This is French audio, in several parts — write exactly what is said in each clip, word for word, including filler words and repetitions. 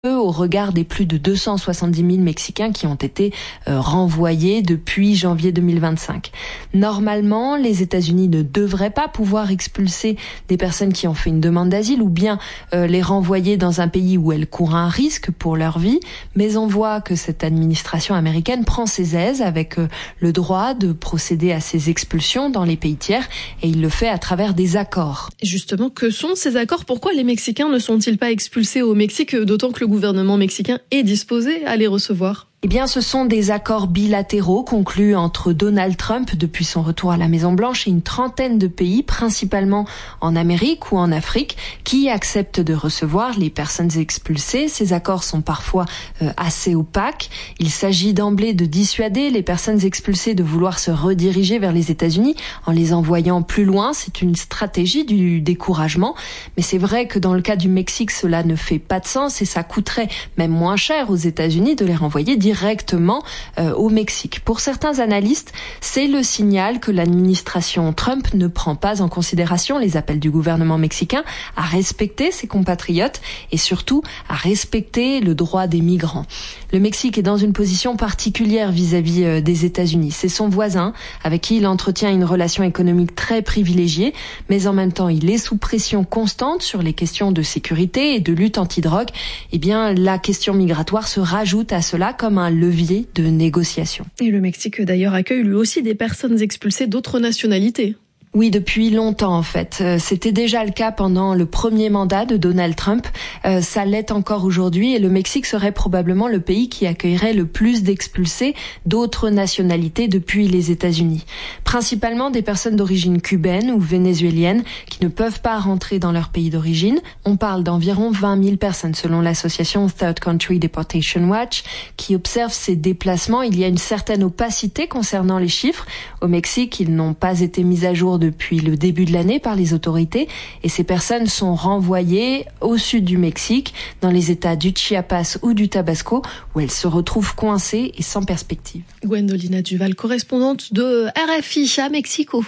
au regard des plus de deux cent soixante-dix mille Mexicains qui ont été euh, renvoyés depuis janvier deux mille vingt-cinq. Normalement, les États-Unis ne devraient pas pouvoir expulser des personnes qui ont fait une demande d'asile ou bien euh, les renvoyer dans un pays où elles courent un risque pour leur vie, mais on voit que cette administration américaine prend ses aises avec euh, le droit de procéder à ces expulsions dans les pays tiers et il le fait à travers des accords. Justement, que sont ces accords ? Pourquoi les Mexicains ne sont-ils pas expulsés au Mexique, d'autant que le gouvernement mexicain est disposé à les recevoir ? Eh bien, ce sont des accords bilatéraux conclus entre Donald Trump depuis son retour à la Maison-Blanche et une trentaine de pays, principalement en Amérique ou en Afrique, qui acceptent de recevoir les personnes expulsées. Ces accords sont parfois euh, assez opaques. Il s'agit d'emblée de dissuader les personnes expulsées de vouloir se rediriger vers les États-Unis en les envoyant plus loin. C'est une stratégie du découragement. Mais c'est vrai que dans le cas du Mexique, cela ne fait pas de sens et ça coûterait même moins cher aux États-Unis de les renvoyer directement directement euh, au Mexique. Pour certains analystes, c'est le signal que l'administration Trump ne prend pas en considération les appels du gouvernement mexicain à respecter ses compatriotes et surtout à respecter le droit des migrants. Le Mexique est dans une position particulière vis-à-vis euh, des États-Unis. C'est son voisin avec qui il entretient une relation économique très privilégiée, mais en même temps, il est sous pression constante sur les questions de sécurité et de lutte anti-drogue. Eh bien, la question migratoire se rajoute à cela comme un levier de négociation. Et le Mexique d'ailleurs accueille lui aussi des personnes expulsées d'autres nationalités. Oui, depuis longtemps en fait. C'était déjà le cas pendant le premier mandat de Donald Trump. Euh, ça l'est encore aujourd'hui et le Mexique serait probablement le pays qui accueillerait le plus d'expulsés d'autres nationalités depuis les États-Unis. Principalement des personnes d'origine cubaine ou vénézuélienne qui ne peuvent pas rentrer dans leur pays d'origine. On parle d'environ vingt mille personnes selon l'association Third Country Deportation Watch qui observe ces déplacements. Il y a une certaine opacité concernant les chiffres. Au Mexique, ils n'ont pas été mis à jour depuis le début de l'année par les autorités et ces personnes sont renvoyées au sud du Mexique, dans les États du Chiapas ou du Tabasco, où elles se retrouvent coincées et sans perspective. Gwendolina Duval, correspondante de R F I à Mexico.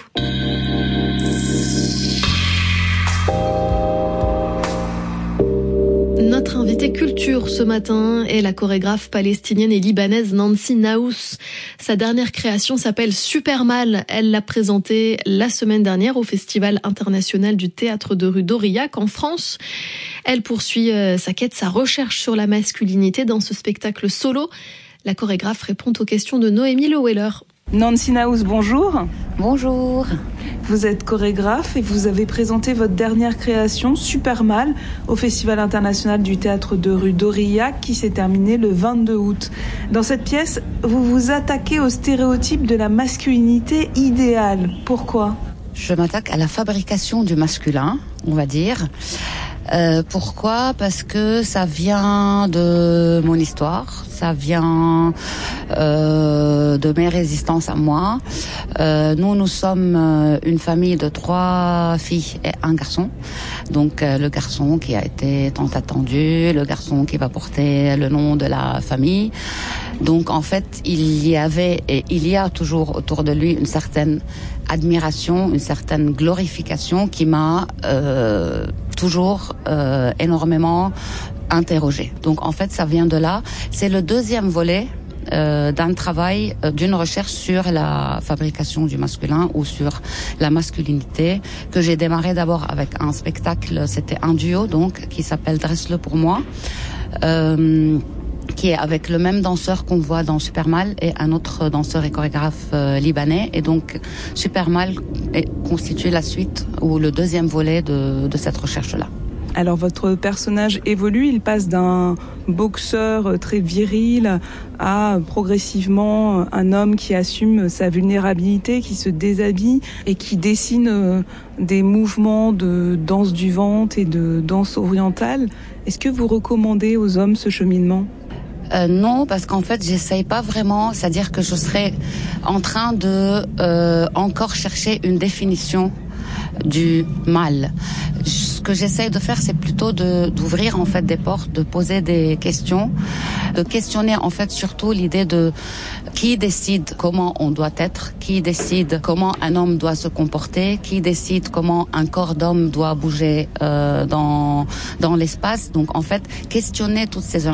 Notre invitée culture ce matin est la chorégraphe palestinienne et libanaise Nancy Naous. Sa dernière création s'appelle Super Mal. Elle l'a présentée la semaine dernière au Festival international du théâtre de rue d'Aurillac en France. Elle poursuit sa quête, sa recherche sur la masculinité dans ce spectacle solo. La chorégraphe répond aux questions de Noémie Leweller. Nancy Naous, bonjour. Bonjour. Vous êtes chorégraphe et vous avez présenté votre dernière création, Super Mal, au Festival international du théâtre de rue d'Aurillac qui s'est terminé le vingt-deux août. Dans cette pièce, vous vous attaquez au stéréotype de la masculinité idéale. Pourquoi ? Je m'attaque à la fabrication du masculin, on va dire. Euh, pourquoi ? Parce que ça vient de mon histoire, ça vient euh, de mes résistances à moi. Euh, nous, nous sommes une famille de trois filles et un garçon. Donc euh, le garçon qui a été tant attendu, le garçon qui va porter le nom de la famille. Donc en fait, il y avait et il y a toujours autour de lui une certaine admiration, une certaine glorification qui m'a euh, toujours euh, énormément interrogée. Donc en fait, ça vient de là. C'est le deuxième volet euh, d'un travail, euh, d'une recherche sur la fabrication du masculin ou sur la masculinité que j'ai démarré d'abord avec un spectacle, c'était un duo donc qui s'appelle Dresse-le pour moi. Euh, qui est avec le même danseur qu'on voit dans Super Mal et un autre danseur et chorégraphe euh, libanais. Et donc, Super Mal est, constitue la suite ou le deuxième volet de, de cette recherche-là. Alors, votre personnage évolue, il passe d'un boxeur très viril à progressivement un homme qui assume sa vulnérabilité, qui se déshabille et qui dessine des mouvements de danse du ventre et de danse orientale. Est-ce que vous recommandez aux hommes ce cheminement ? Euh, non, parce qu'en fait, j'essaye pas vraiment, c'est-à-dire que je serais en train de euh, encore chercher une définition du mal. Ce que j'essaye de faire, c'est plutôt de d'ouvrir en fait des portes, de poser des questions de questionner en fait surtout l'idée de qui décide comment on doit être, qui décide comment un homme doit se comporter, qui décide comment un corps d'homme doit bouger euh, dans dans l'espace. Donc en fait, questionner toutes ces